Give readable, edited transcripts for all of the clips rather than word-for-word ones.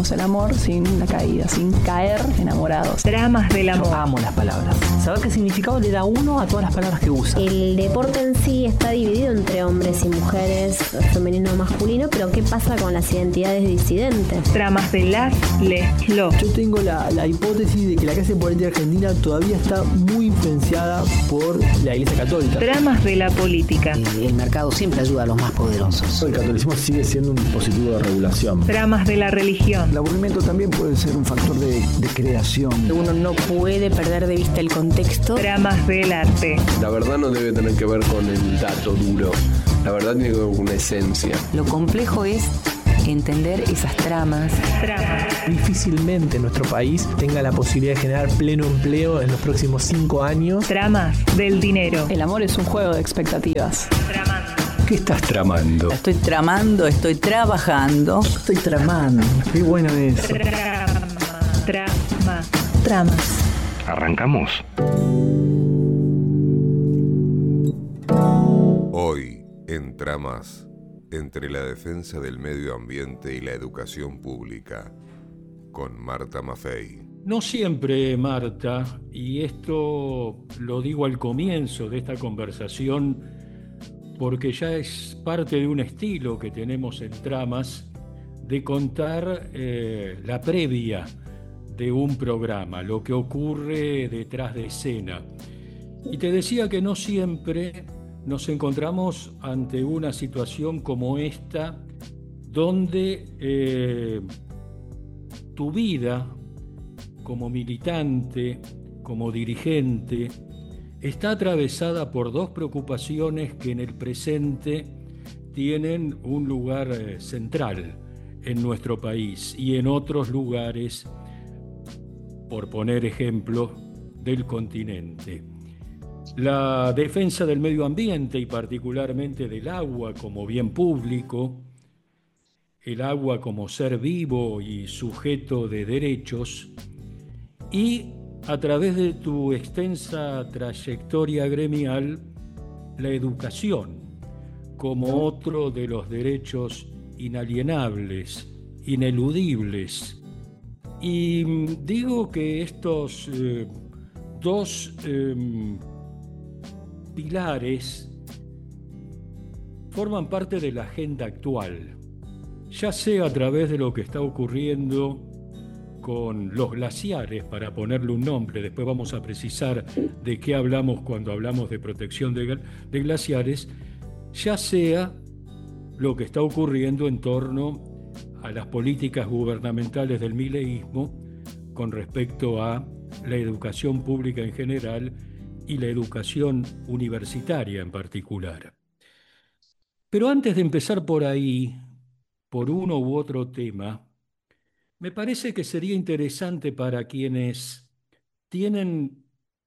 vivimos el amor sin la caída, sin caer enamorados. Dramas del amor. Yo amo las palabras. Saber qué significado le da uno a todas las palabras que usa. El deporte en sí está dividido entre hombres y mujeres, femenino o masculino, pero ¿qué pasa con las identidades disidentes? Dramas de las, les, los. Yo tengo la hipótesis de que la clase política argentina todavía está muy influenciada por la Iglesia Católica. Dramas de la política. El mercado siempre ayuda a los más poderosos. El catolicismo sigue siendo un dispositivo de regulación. Dramas de la religión. El aburrimiento también puede ser un factor de creación. Uno no puede perder de vista el contexto. Dramas del arte. La verdad no debe tener que ver con el dato duro. La verdad tiene que ver con una esencia. Lo complejo es entender esas tramas. Difícilmente nuestro país tenga la posibilidad de generar pleno empleo en los próximos 5 años. Dramas del dinero. El amor es un juego de expectativas. Tramando. ¿Qué estás tramando? Estoy tramando, estoy trabajando. Estoy tramando. Qué bueno eso. Tramas. ¿Arrancamos? Hoy, en Tramas, entre la defensa del medio ambiente y la educación pública, con Marta Maffei. No siempre, Marta, y esto lo digo al comienzo de esta conversación, porque ya es parte de un estilo que tenemos en Tramas, de contar la previa de un programa, lo que ocurre detrás de escena. Y te decía que no siempre nos encontramos ante una situación como esta, donde tu vida como militante, como dirigente, está atravesada por dos preocupaciones que en el presente tienen un lugar central en nuestro país y en otros lugares, por poner ejemplo, del continente. La defensa del medio ambiente y particularmente del agua como bien público, el agua como ser vivo y sujeto de derechos, y a través de tu extensa trayectoria gremial, la educación como otro de los derechos inalienables, ineludibles. Y digo que estos dos pilares forman parte de la agenda actual, ya sea a través de lo que está ocurriendo con los glaciares, para ponerle un nombre, después vamos a precisar de qué hablamos cuando hablamos de protección de glaciares, ya sea lo que está ocurriendo en torno a las políticas gubernamentales del mileísmo con respecto a la educación pública en general y la educación universitaria en particular. Pero antes de empezar por ahí, por uno u otro tema, me parece que sería interesante para quienes tienen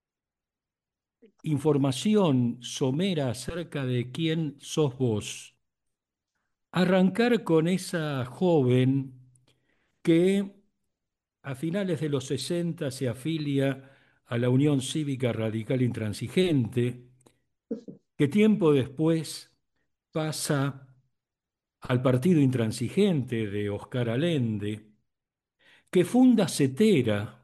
información somera acerca de quién sos vos, arrancar con esa joven que a finales de los 60 se afilia a la Unión Cívica Radical Intransigente, que tiempo después pasa al Partido Intransigente de Oscar Allende, que funda CETERA,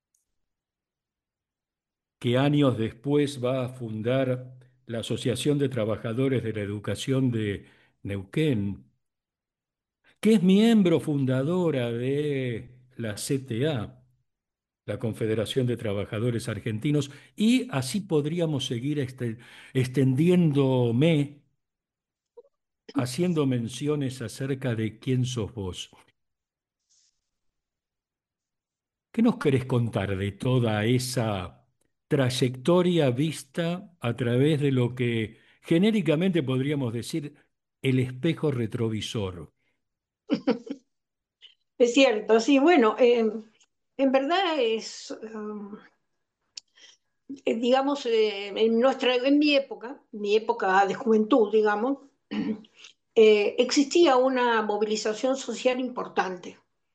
que años después va a fundar la Asociación de Trabajadores de la Educación de Neuquén, que es miembro fundadora de la CTA, la Confederación de Trabajadores Argentinos, y así podríamos seguir extendiéndome, haciendo menciones acerca de quién sos vos. ¿Qué nos querés contar de toda esa trayectoria vista a través de lo que genéricamente podríamos decir el espejo retrovisor? Es cierto, sí, bueno, en verdad es, digamos, en mi época de juventud, digamos, existía una movilización social importante.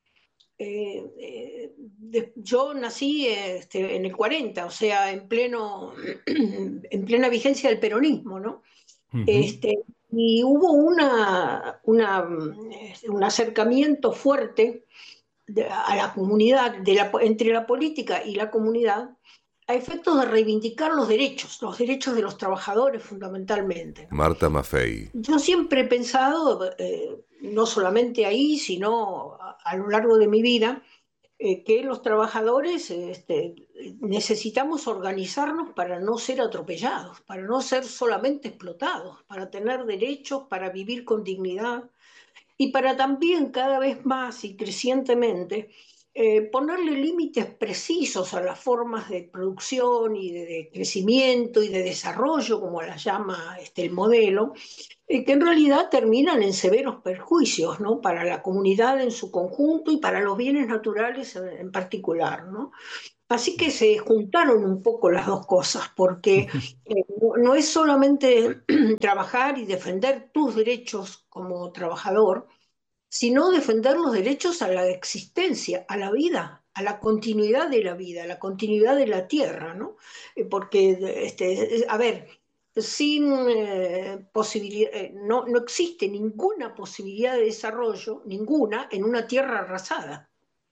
Yo nací en el 40, o sea, en plena vigencia del peronismo, ¿no? Uh-huh. Y hubo un acercamiento fuerte a la comunidad, entre la política y la comunidad, a efectos de reivindicar los derechos de los trabajadores fundamentalmente. Marta Maffei. Yo siempre he pensado, no solamente ahí, sino a lo largo de mi vida, que los trabajadores necesitamos organizarnos para no ser atropellados, para no ser solamente explotados, para tener derechos, para vivir con dignidad y para también cada vez más y crecientemente ponerle límites precisos a las formas de producción y de crecimiento y de desarrollo, como las llama el modelo, que en realidad terminan en severos perjuicios, ¿no? Para la comunidad en su conjunto y para los bienes naturales en particular, ¿no? Así que se juntaron un poco las dos cosas, porque no es solamente trabajar y defender tus derechos como trabajador, sino defender los derechos a la existencia, a la vida, a la continuidad de la vida, a la continuidad de la tierra, ¿no? Porque, a ver, sin posibilidad, no existe ninguna posibilidad de desarrollo, ninguna, en una tierra arrasada.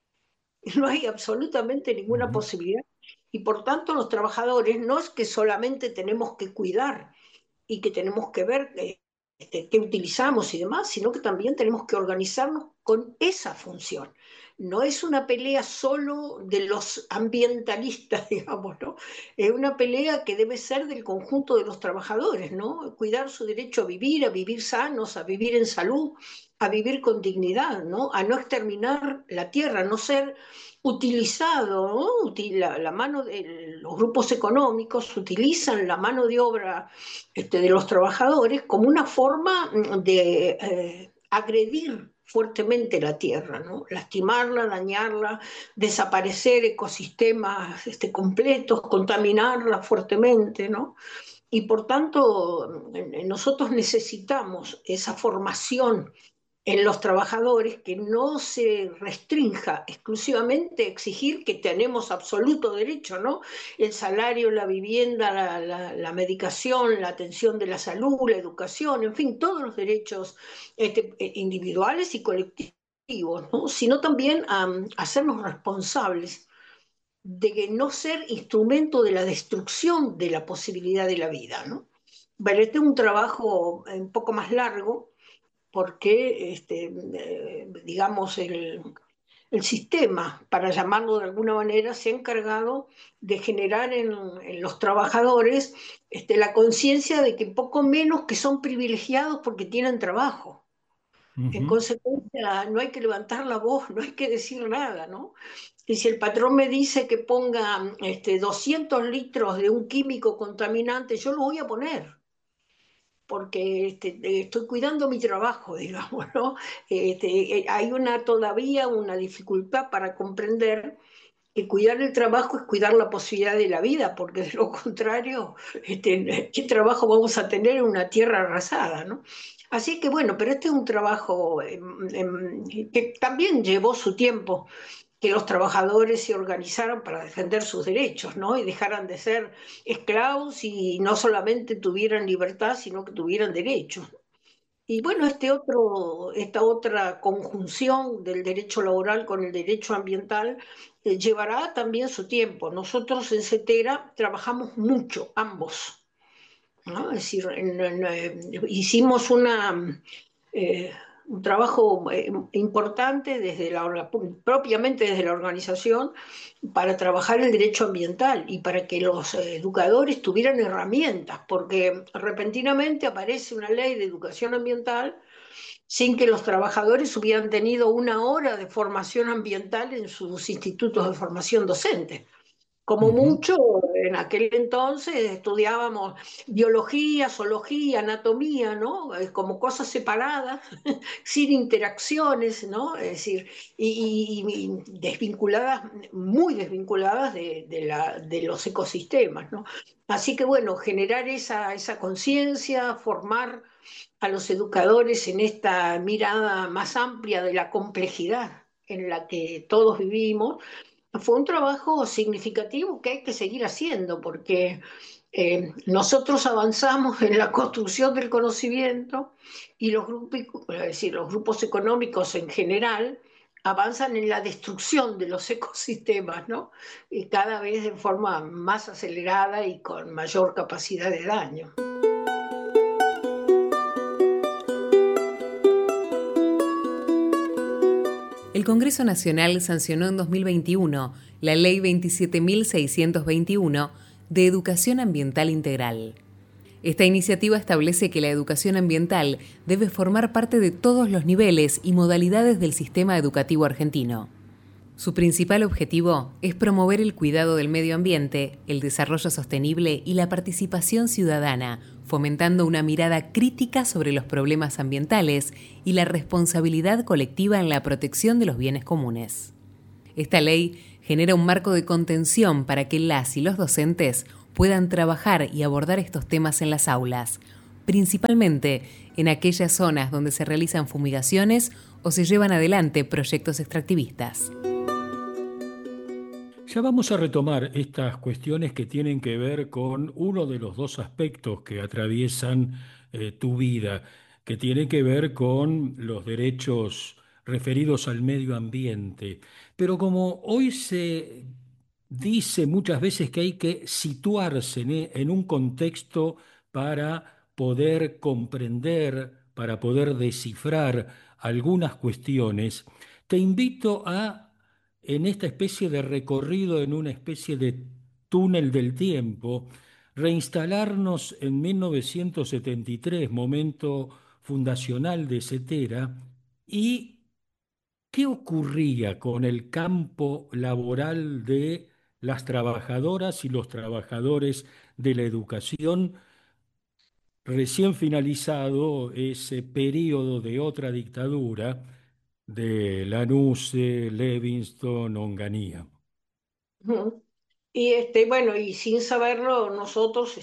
No hay absolutamente ninguna posibilidad. Y por tanto los trabajadores no es que solamente tenemos que cuidar y que tenemos que ver qué utilizamos y demás, sino que también tenemos que organizarnos con esa función. No es una pelea solo de los ambientalistas, digamos, ¿no? Es una pelea que debe ser del conjunto de los trabajadores, ¿no? Cuidar su derecho a vivir sanos, a vivir en salud, a vivir con dignidad, ¿no? A no exterminar la tierra, a no ser utilizado, ¿no? La mano de los grupos económicos utilizan la mano de obra de los trabajadores como una forma de agredir fuertemente la tierra, ¿no? Lastimarla, dañarla, desaparecer ecosistemas completos, contaminarla fuertemente, ¿no? Y por tanto, nosotros necesitamos esa formación en los trabajadores que no se restrinja exclusivamente a exigir que tenemos absoluto derecho, ¿no? El salario, la vivienda, la medicación, la atención de la salud, la educación, en fin, todos los derechos individuales y colectivos, ¿no? Sino también a hacernos responsables de no ser instrumento de la destrucción de la posibilidad de la vida, ¿no? Bueno, este es un trabajo un poco más largo, porque, digamos, el sistema, para llamarlo de alguna manera, se ha encargado de generar en los trabajadores la conciencia de que poco menos que son privilegiados porque tienen trabajo. En consecuencia, no hay que levantar la voz, no hay que decir nada, ¿no? Y si el patrón me dice que ponga 200 litros de un químico contaminante, yo lo voy a poner, porque estoy cuidando mi trabajo, digamos, ¿no? Hay todavía una dificultad para comprender que cuidar el trabajo es cuidar la posibilidad de la vida, porque de lo contrario, ¿qué trabajo vamos a tener en una tierra arrasada, ¿no? Así que bueno, pero este es un trabajo que también llevó su tiempo, que los trabajadores se organizaran para defender sus derechos, ¿no? Y dejaran de ser esclavos y no solamente tuvieran libertad, sino que tuvieran derechos. Y bueno, esta otra conjunción del derecho laboral con el derecho ambiental llevará también su tiempo. Nosotros en CETERA trabajamos mucho, ambos, ¿no? Es decir, hicimos un trabajo importante propiamente desde la organización para trabajar el derecho ambiental y para que los educadores tuvieran herramientas, porque repentinamente aparece una ley de educación ambiental sin que los trabajadores hubieran tenido una hora de formación ambiental en sus institutos de formación docente. Como mucho, en aquel entonces estudiábamos biología, zoología, anatomía, ¿no? Como cosas separadas, sin interacciones, ¿no? Es decir, y desvinculadas, muy desvinculadas de los ecosistemas, ¿no? Así que bueno, generar esa conciencia, formar a los educadores en esta mirada más amplia de la complejidad en la que todos vivimos, fue un trabajo significativo que hay que seguir haciendo, porque nosotros avanzamos en la construcción del conocimiento y los grupos económicos en general avanzan en la destrucción de los ecosistemas, ¿no? Y cada vez de forma más acelerada y con mayor capacidad de daño. El Congreso Nacional sancionó en 2021 la Ley 27.621 de Educación Ambiental Integral. Esta iniciativa establece que la educación ambiental debe formar parte de todos los niveles y modalidades del sistema educativo argentino. Su principal objetivo es promover el cuidado del medio ambiente, el desarrollo sostenible y la participación ciudadana, fomentando una mirada crítica sobre los problemas ambientales y la responsabilidad colectiva en la protección de los bienes comunes. Esta ley genera un marco de contención para que las y los docentes puedan trabajar y abordar estos temas en las aulas, principalmente en aquellas zonas donde se realizan fumigaciones o se llevan adelante proyectos extractivistas. Ya vamos a retomar estas cuestiones que tienen que ver con uno de los dos aspectos que atraviesan tu vida, que tiene que ver con los derechos referidos al medio ambiente. Pero como hoy se dice muchas veces que hay que situarse en un contexto para poder comprender, para poder descifrar algunas cuestiones, te invito a, en esta especie de recorrido, en una especie de túnel del tiempo, reinstalarnos en 1973, momento fundacional de CETERA, y qué ocurría con el campo laboral de las trabajadoras y los trabajadores de la educación, recién finalizado ese periodo de otra dictadura de Lanuse, Levingston, Onganía. Y bueno, y sin saberlo, nosotros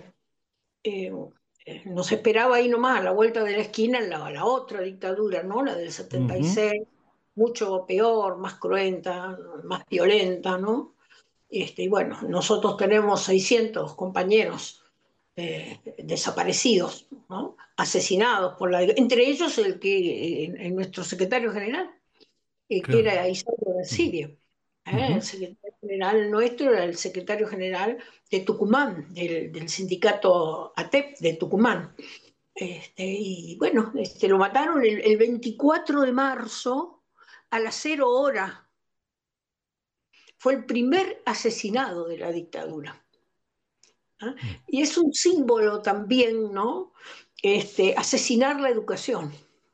nos esperaba ahí nomás, a la vuelta de la esquina, la otra dictadura, ¿no? La del 76, mucho peor, más cruenta, más violenta, ¿no? Y bueno, nosotros tenemos 600 compañeros desaparecidos, ¿no? Asesinados entre ellos el que nuestro secretario general, que era Isidro Sirio. El secretario general nuestro era el secretario general de Tucumán, del sindicato ATEP de Tucumán. Y bueno, lo mataron el 24 de marzo a las 0 horas. Fue el primer asesinado de la dictadura. Y es un símbolo también, ¿no? Asesinar la educación,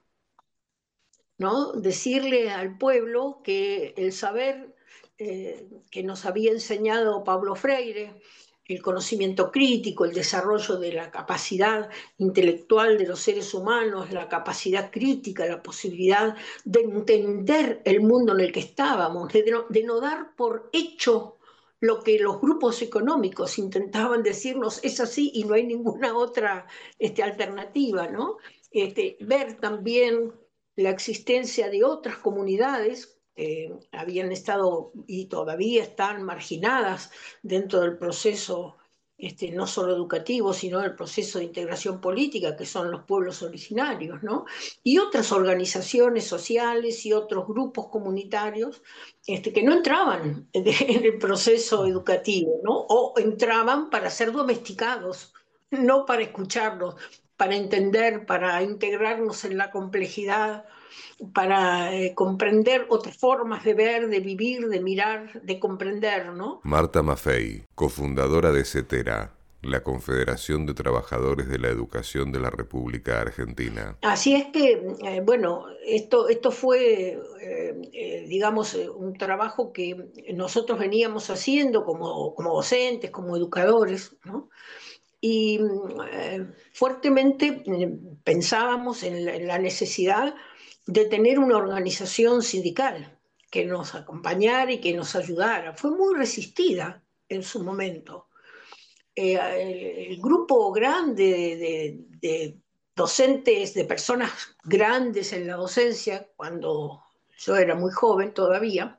¿no? Decirle al pueblo que el saber que nos había enseñado Pablo Freire, el conocimiento crítico, el desarrollo de la capacidad intelectual de los seres humanos, la capacidad crítica, la posibilidad de entender el mundo en el que estábamos, de no dar por hecho lo que los grupos económicos intentaban decirnos es así y no hay ninguna otra alternativa, ¿no? Ver también la existencia de otras comunidades que habían estado y todavía están marginadas dentro del proceso no solo educativo, sino del proceso de integración política, que son los pueblos originarios, ¿no? Y otras organizaciones sociales y otros grupos comunitarios que no entraban en el proceso educativo, ¿no? O entraban para ser domesticados, no para escucharlos, para entender, para integrarnos en la complejidad, para comprender otras formas de ver, de vivir, de mirar, de comprender, ¿no? Marta Maffei, cofundadora de CETERA, la Confederación de Trabajadores de la Educación de la República Argentina. Así es que, bueno, esto fue, digamos, un trabajo que nosotros veníamos haciendo como docentes, como educadores, ¿no? Y fuertemente pensábamos en la necesidad de tener una organización sindical que nos acompañara y que nos ayudara. Fue muy resistida en su momento. El grupo grande de docentes, de personas grandes en la docencia, cuando yo era muy joven todavía,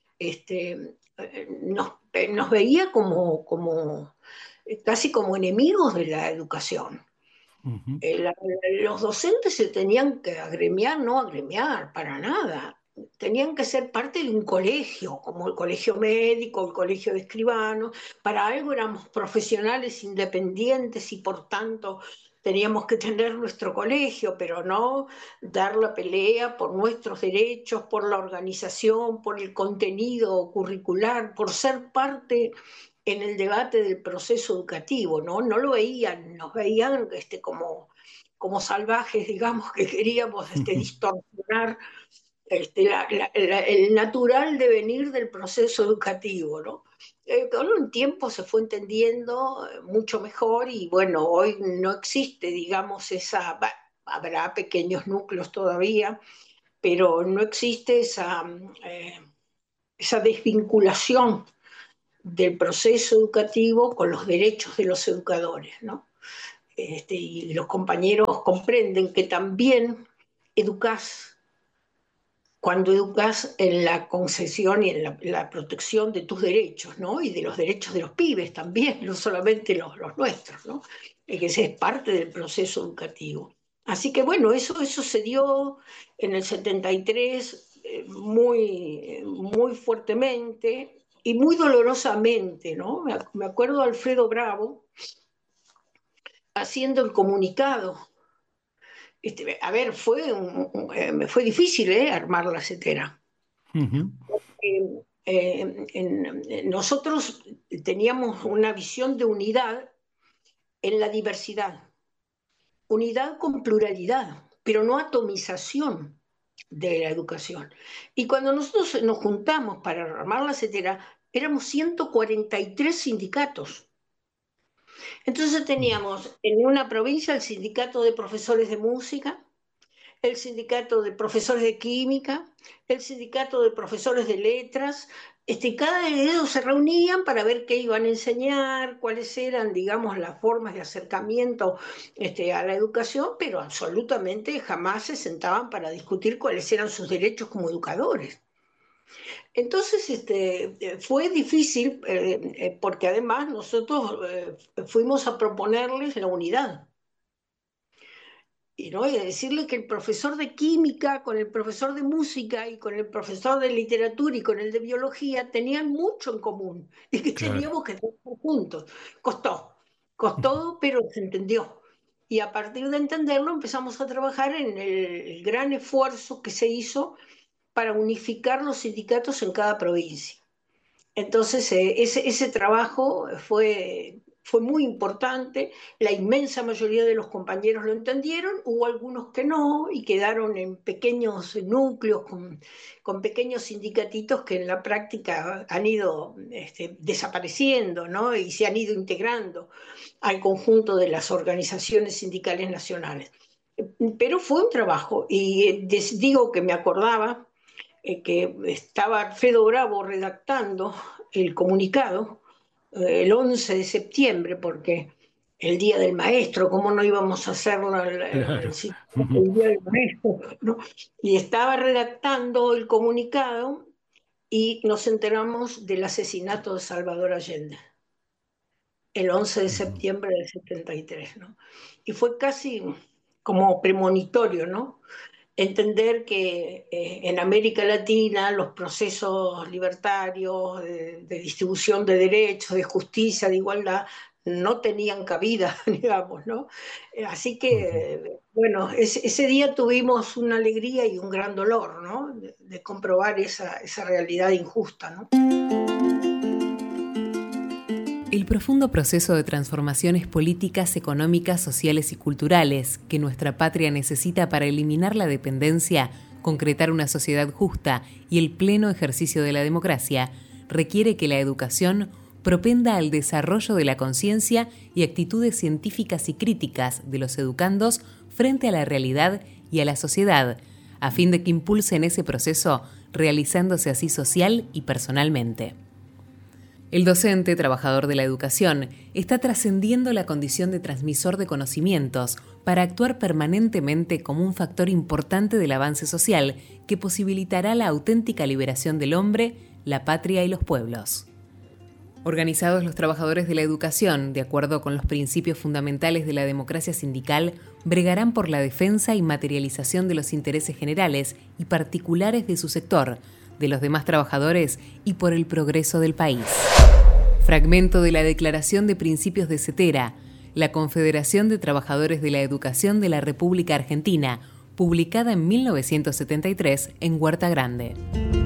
nos veía casi como enemigos de la educación. Los docentes se tenían que agremiar, no agremiar, para nada. tenían que ser parte de un colegio, como el colegio médico, el colegio de escribanos. Para algo éramos profesionales independientes y por tanto teníamos que tener nuestro colegio, pero no dar la pelea por nuestros derechos, por la organización, por el contenido curricular, por ser parte en el debate del proceso educativo, ¿no? No lo veían, nos veían como salvajes, digamos, que queríamos distorsionar el natural devenir del proceso educativo, ¿no? Con un tiempo se fue entendiendo mucho mejor y bueno, hoy no existe, digamos, habrá pequeños núcleos todavía, pero no existe esa desvinculación del proceso educativo con los derechos de los educadores, ¿no? Y los compañeros comprenden que también cuando educas en la concesión y en la protección de tus derechos, ¿no? Y de los derechos de los pibes también, no solamente los nuestros, ¿no? Que ese es parte del proceso educativo. Así que bueno, eso se dio en el 73 muy, muy fuertemente y muy dolorosamente, ¿no? Me acuerdo de Alfredo Bravo haciendo el comunicado. A ver, fue difícil armar la CETERA. Nosotros teníamos una visión de unidad en la diversidad, unidad con pluralidad, pero no atomización de la educación. Y cuando nosotros nos juntamos para armar la CETERA, éramos 143 sindicatos. Entonces teníamos en una provincia el sindicato de profesores de música, el sindicato de profesores de química, el sindicato de profesores de letras. Cada de ellos se reunían para ver qué iban a enseñar, cuáles eran, digamos, las formas de acercamiento a la educación, pero absolutamente jamás se sentaban para discutir cuáles eran sus derechos como educadores. Entonces fue difícil porque además nosotros fuimos a proponerles la unidad. Y decirle que el profesor de química con el profesor de música y con el profesor de literatura y con el de biología tenían mucho en común y que teníamos que trabajar juntos. Costó, pero se entendió. Y a partir de entenderlo empezamos a trabajar en el gran esfuerzo que se hizo para unificar los sindicatos en cada provincia. Entonces, ese trabajo fue muy importante, la inmensa mayoría de los compañeros lo entendieron, hubo algunos que no, y quedaron en pequeños núcleos, con pequeños sindicatitos que en la práctica han ido desapareciendo, ¿no? Y se han ido integrando al conjunto de las organizaciones sindicales nacionales. Pero fue un trabajo, y digo que me acordaba que estaba Alfredo Bravo redactando el comunicado el 11 de septiembre, porque el Día del Maestro, ¿cómo no íbamos a hacerlo el Día del Maestro? ¿No? Y estaba redactando el comunicado y nos enteramos del asesinato de Salvador Allende, el 11 de septiembre del 73, ¿no? Y fue casi como premonitorio, ¿no? Entender que en América Latina los procesos libertarios de distribución de derechos, de justicia, de igualdad, no tenían cabida, digamos, ¿no? Así que, bueno, ese día tuvimos una alegría y un gran dolor, ¿no? De comprobar esa realidad injusta, ¿no? El profundo proceso de transformaciones políticas, económicas, sociales y culturales que nuestra patria necesita para eliminar la dependencia, concretar una sociedad justa y el pleno ejercicio de la democracia, requiere que la educación propenda al desarrollo de la conciencia y actitudes científicas y críticas de los educandos frente a la realidad y a la sociedad, a fin de que impulsen ese proceso, realizándose así social y personalmente. El docente, trabajador de la educación, está trascendiendo la condición de transmisor de conocimientos para actuar permanentemente como un factor importante del avance social que posibilitará la auténtica liberación del hombre, la patria y los pueblos. Organizados los trabajadores de la educación, de acuerdo con los principios fundamentales de la democracia sindical, bregarán por la defensa y materialización de los intereses generales y particulares de su sector, de los demás trabajadores y por el progreso del país. Fragmento de la Declaración de Principios de CETERA, la Confederación de Trabajadores de la Educación de la República Argentina, publicada en 1973 en Huerta Grande.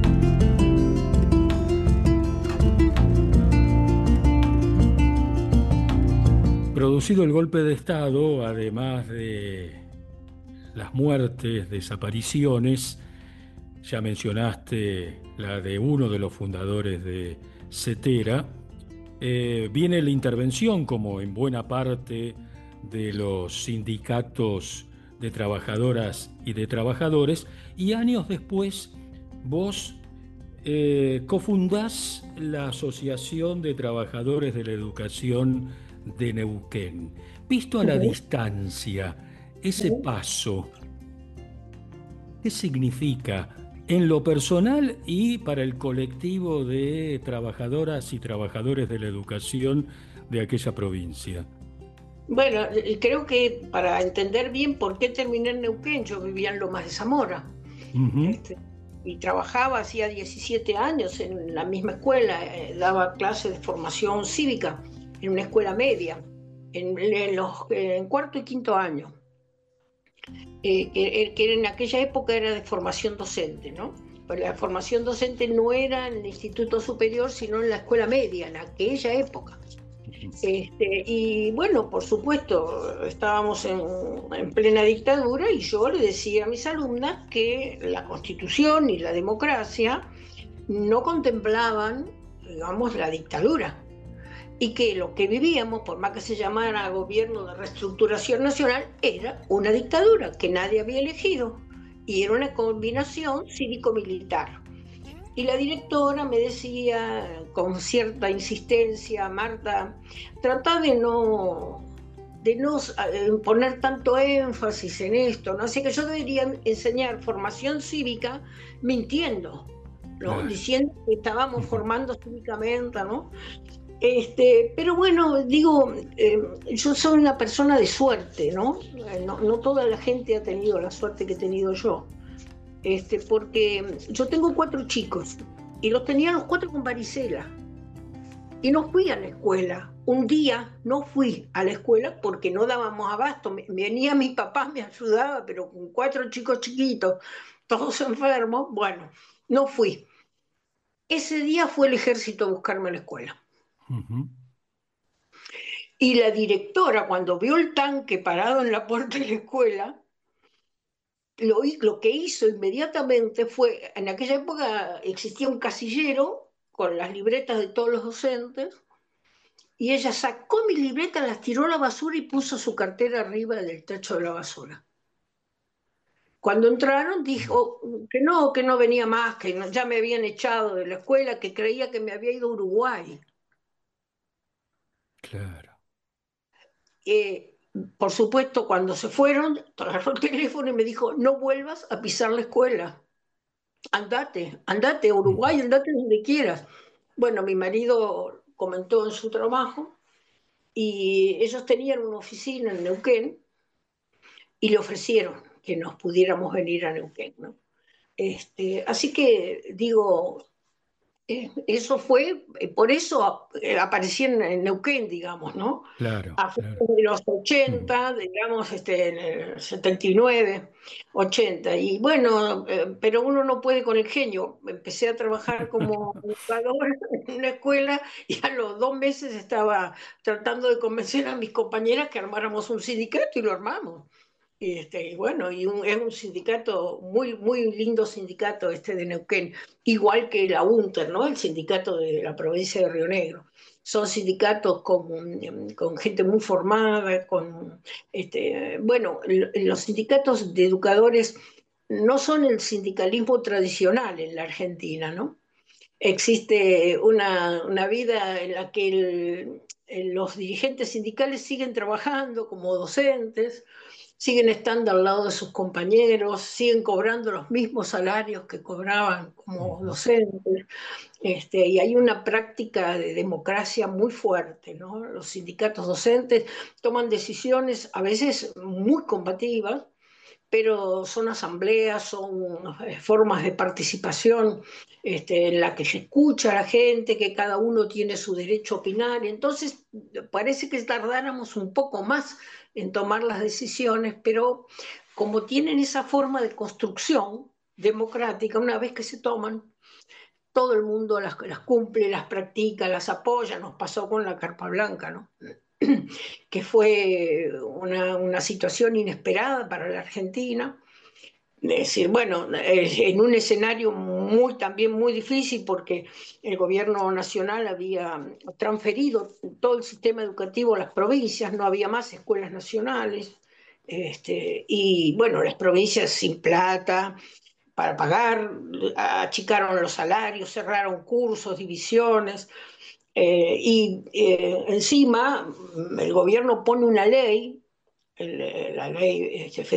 Producido el golpe de Estado, además de las muertes, desapariciones, ya mencionaste la de uno de los fundadores de CETERA, viene la intervención, como en buena parte de los sindicatos de trabajadoras y de trabajadores, y años después vos cofundás la Asociación de Trabajadores de la Educación de Neuquén. Visto a la distancia, ese paso, ¿qué significa en lo personal y para el colectivo de trabajadoras y trabajadores de la educación de aquella provincia? Bueno, creo que para entender bien por qué terminé en Neuquén, yo vivía en Lomas de Zamora. Y trabajaba hacía 17 años en la misma escuela, daba clases de formación cívica en una escuela media, en cuarto y quinto año, que en aquella época era de formación docente, ¿no? Pues la formación docente no era en el instituto superior, sino en la escuela media, en aquella época. Y bueno, por supuesto, estábamos en plena dictadura y yo le decía a mis alumnas que la Constitución y la democracia no contemplaban, digamos, la dictadura, y que lo que vivíamos, por más que se llamara gobierno de reestructuración nacional, era una dictadura que nadie había elegido y era una combinación cívico-militar. Y la directora me decía con cierta insistencia: Marta, trata de no poner tanto énfasis en esto, ¿no? Así que yo debería enseñar formación cívica mintiendo, ¿no? Diciendo que estábamos formando cívicamente, ¿no? Pero bueno, digo, yo soy una persona de suerte, ¿no? No toda la gente ha tenido la suerte que he tenido yo, porque yo tengo 4 chicos y los tenía los 4 con varicela y no fui a la escuela. Un día no fui a la escuela porque no dábamos abasto. Venía mi papá, me ayudaba, pero con 4 chicos chiquitos, todos enfermos, bueno, no fui. Ese día fue el ejército a buscarme a la escuela. Y la directora, cuando vio el tanque parado en la puerta de la escuela, lo que hizo inmediatamente fue, en aquella época existía un casillero con las libretas de todos los docentes, y ella sacó mis libretas, las tiró a la basura y puso su cartera arriba del techo de la basura. Cuando entraron dijo que no venía más, que ya me habían echado de la escuela, que creía que me había ido a Uruguay. Claro. Por supuesto, cuando se fueron, agarró el teléfono y me dijo: no vuelvas a pisar la escuela. Andate a Uruguay, andate donde quieras. Bueno, mi marido comentó en su trabajo y ellos tenían una oficina en Neuquén y le ofrecieron que nos pudiéramos venir a Neuquén, ¿no? Así que digo, eso fue, por eso aparecí en Neuquén, digamos, ¿no? Claro. A fines de los 80, digamos, en el 79, 80. Y bueno, pero uno no puede con el genio. Empecé a trabajar como educadora en una escuela y a los 2 meses estaba tratando de convencer a mis compañeras que armáramos un sindicato y lo armamos. Bueno, es un sindicato, muy, muy lindo sindicato de Neuquén, igual que la UNTER, ¿no? El sindicato de la provincia de Río Negro. Son sindicatos con gente muy formada, bueno, los sindicatos de educadores no son el sindicalismo tradicional en la Argentina, ¿no? Existe una vida en la que los dirigentes sindicales siguen trabajando como docentes, siguen estando al lado de sus compañeros, siguen cobrando los mismos salarios que cobraban como docentes. Y hay una práctica de democracia muy fuerte, ¿no? Los sindicatos docentes toman decisiones a veces muy combativas, pero son asambleas, son formas de participación en la que se escucha a la gente, que cada uno tiene su derecho a opinar. Entonces, parece que tardáramos un poco más en tomar las decisiones, pero como tienen esa forma de construcción democrática, una vez que se toman, todo el mundo las cumple, las practica, las apoya. Nos pasó con la Carpa Blanca, ¿no? Que fue una situación inesperada para la Argentina. Es decir, bueno, en un escenario también muy difícil, porque el gobierno nacional había transferido todo el sistema educativo a las provincias, no había más escuelas nacionales, y bueno, las provincias sin plata para pagar, achicaron los salarios, cerraron cursos, divisiones, encima el gobierno pone una ley, la ley